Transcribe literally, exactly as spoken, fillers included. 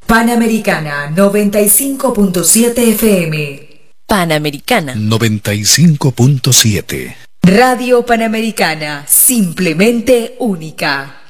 Panamericana noventa y cinco punto siete F M. Panamericana noventa y cinco punto siete. Radio Panamericana, simplemente única.